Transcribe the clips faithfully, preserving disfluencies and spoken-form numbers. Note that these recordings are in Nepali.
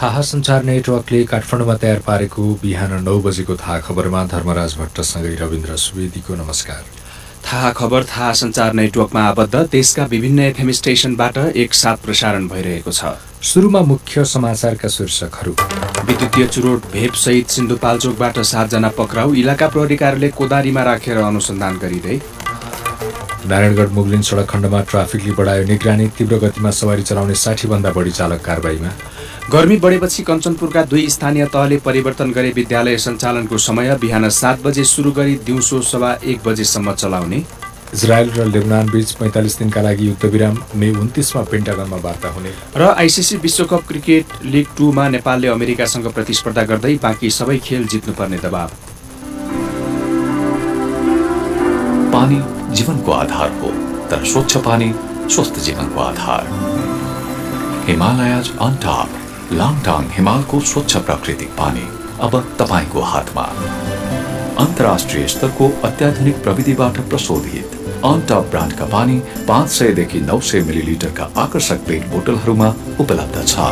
थाहा सञ्चार नेटवर्कले काठमाडौँमा तयार पारेको बिहान नौ बजेको थाहा खबरमा धर्मराज भट्टसँगै रविन्द्र सुवेदीको नमस्कार। थाहा खबर थाहा सञ्चार नेटवर्कमा आबद्ध देशका विभिन्न एफएम स्टेशनबाट एकसाथ प्रसारण भइरहेको छ। सुरुमा मुख्य समाचारका शीर्षकहरू। विद्युतीय चुरोट भेपसहित सिन्धुपाल्चोकबाट सातजना पक्राउ, इलाका प्रहरी कार्यालय कोदारीमा राखेर अनुसन्धान गरिँदै। नारायणगढ मुगलिन सडक खण्डमा ट्राफिकले बढायो निगरानी, तीव्र गतिमा सवारी चलाउने साठी भन्दा बढी चालक कारबाहीमा। गर्मी बढेपछि कञ्चनपुरका दुई स्थानीय तहले परिवर्तन गरे विद्यालय सञ्चालनको समय, बिहान सात बजे सुरु गरी दिउँसो सवा एक बजेसम्म चलाउने। इजरायल र लेबनान बीच पैंतालिस दिनका लागि युद्धविराम, मे उन्तिसमा पेन्टागनमा वार्ता हुने। र आइसिसी विश्वकप क्रिकेट लिग टूमा नेपालले अमेरिकासँग प्रतिस्पर्धा गर्दै बाँकी सबै खेल जित्नुपर्ने दबाव। पानी जीवनको आधार हो, तर स्वच्छ पानी स्वस्थ जीवनको आधार। हिमालयज अन टप लाङटाङ हिमालको स्वच्छ प्राकृतिक पानी अब तपाईको हातमा। अन्तर्राष्ट्रिय स्तरको अत्याधुनिक प्रविधिबाट प्रशोधित अन टप ब्रान्डका पानी पाँच सयदेखि नौ सय मिलिलिटरका आकर्षक पेट बोतलहरूमा उपलब्ध छ।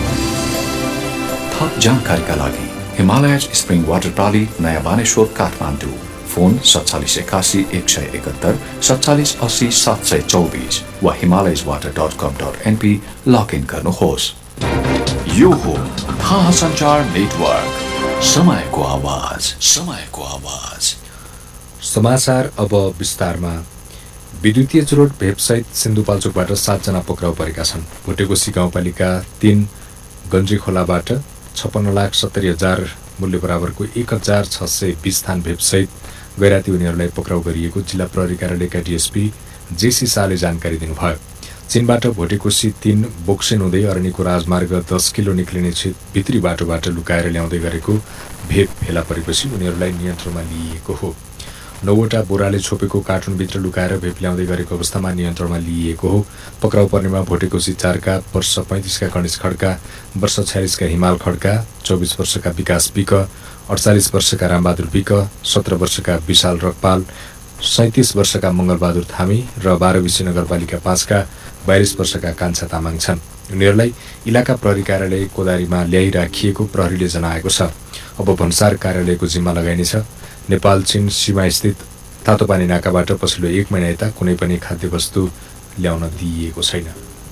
थप जानकारीका लागि हिमालयज स्प्रिङ वाटर प्रणाली, नयाँ बानेश्वर, काठमाडौँ। फोन सत्तालिस एकासी एक सय एकहत्तर सत्तालिस अस्सी सात सय चौबिस वा हिमालयज वाटर डट कम डट एनपी लगइन गर्नुहोस्। यो हो थाहा सञ्चार नेटवर्क, समयको आवाज, समयको आवाज। समाचार अब विस्तारमा। विद्युतीय चुरोट भेपसहित सिन्धुपाल्चोकबाट सातजना पक्राउ परेका छन्। भुटेकोसी गाउँपालिका तीन गन्जी खोलाबाट छप्पन्न लाख सत्तरी हजार मूल्य बराबरको एक हजार छ सय बिस थान भेपसहित गैराती उनीहरूलाई पक्राउ गरिएको जिल्ला प्रहरी कार्यालयका डिएसपी जेसी शाहले जानकारी दिनुभयो। चीनबाट भोटेकोसी तीन बोक्सेन हुँदै अरनिको राजमार्ग दस किलो निक्लिने भित्री बाटोबाट लुकाएर ल्याउँदै गरेको भेप फेला परेपछि उनीहरूलाई नियन्त्रणमा लिइएको हो। नौवटा बोराले छोपेको कार्टुनभित्र लुकाएर भेप ल्याउँदै गरेको अवस्थामा नियन्त्रणमा लिइएको हो। पक्राउ पर्नेमा भोटेकोसी चारका वर्ष पैँतिसका गणेश खड्का, वर्ष छयालिसका हिमाल खड्का, चौबिस वर्षका विकास विक, अडचालिस वर्षका रामबहादुर विक, सत्र वर्षका विशाल रकपाल, सैँतिस वर्षका मङ्गलबहादुर थामी र बाह्रविसी नगरपालिका पाँचका बाइस वर्षका कान्छा तामाङ छन्। उनीहरूलाई इलाका प्रहरी कार्यालय कोदारीमा ल्याइराखिएको प्रहरीले जनाएको छ। अब भन्सार कार्यालयको जिम्मा लगाइनेछ। नेपाल चीन सीमास्थित तातोपानी नाकाबाट पछिल्लो एक महिना यता कुनै पनि खाद्य वस्तु ल्याउन दिइएको छैन।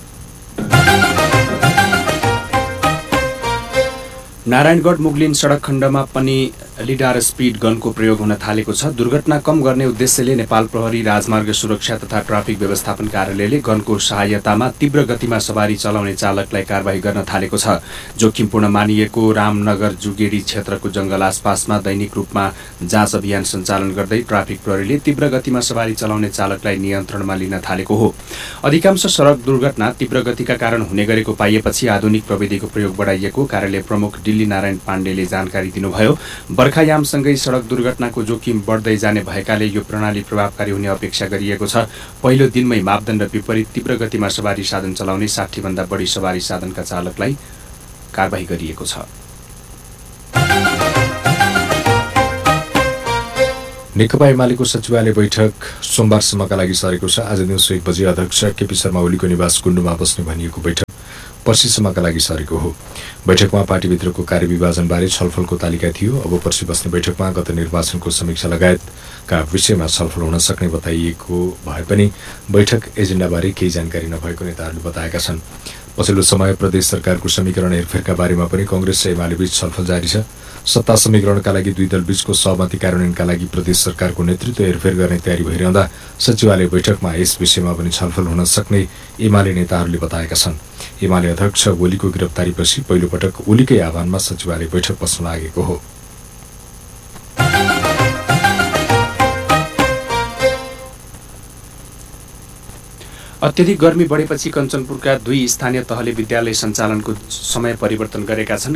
नारायणगढ मुगलिन सडक खण्डमा पनि लिडार स्पिड गनको प्रयोग हुन थालेको छ। दुर्घटना कम गर्ने उद्देश्यले नेपाल प्रहरी राजमार्ग सुरक्षा तथा ट्राफिक व्यवस्थापन कार्यालयले गनको सहायतामा तीव्र गतिमा सवारी चलाउने चालकलाई कारबाही गर्न थालेको छ। जोखिमपूर्ण मानिएको रामनगर जुगेडी क्षेत्रको जंगल आसपासमा दैनिक रूपमा जाँच अभियान सञ्चालन गर्दै ट्राफिक प्रहरीले तीव्र गतिमा सवारी चलाउने चालकलाई नियन्त्रणमा लिन थालेको हो। अधिकांश सडक दुर्घटना तीव्र गतिका कारण हुने गरेको पाइएपछि आधुनिक प्रविधिको प्रयोग बढाइएको कार्यालय प्रमुख दिल्ली नारायण पाण्डेले जानकारी दिनुभयो। बर्खायामसँगै सडक दुर्घटनाको जोखिम बढ्दै जाने भएकाले यो प्रणाली प्रभावकारी हुने अपेक्षा गरिएको छ। पहिलो दिनमै मापदण्ड विपरीत तीव्र गतिमा सवारी साधन चलाउने साठी भन्दा बढी सवारी साधनका चालकलाई कारबाही गरिएको छ। नेकपा एमालेको सचिवालय बैठक सोमबारसम्मका लागि सरेको छ। आज दिउँसो एक बजे अध्यक्ष केपी शर्मा ओलीको निवास कुण्डुमा बस्ने भनिएको बैठक पर्सिसम्मका लागि सरेको हो। बैठकमा पार्टीभित्रको कार्यविभाजनबारे छलफलको तालिका थियो। अब पर्सि बस्ने बैठकमा गत निर्वाचनको समीक्षा लगायतका विषयमा छलफल हुन सक्ने बताइएको भए पनि बैठक एजेन्डाबारे केही जानकारी नभएको नेताहरूले बताएका छन्। पछिल्लो समय प्रदेश सरकारको समीकरण हेरफेरका बारेमा पनि कांग्रेस र एमालेबीच छलफल जारी छ। सत्ता समीकरणका लागि दुई दलबीचको सहमति कार्यान्वयनका लागि प्रदेश सरकारको नेतृत्व हेरफेर गर्ने तयारी भइरहँदा सचिवालय बैठकमा यस विषयमा पनि छलफल हुन सक्ने एमाले नेताहरूले बताएका छन्। एमाले अध्यक्ष ओलीको गिरफ्तारीपछि पहिलो पटक ओलीकै आह्वानमा सचिवालय बैठक बस्न लागेको हो। अत्यधिक गर्मी बढेपछि कञ्चनपुरका दुई स्थानीय तहले विद्यालय सञ्चालनको समय परिवर्तन गरेका छन्।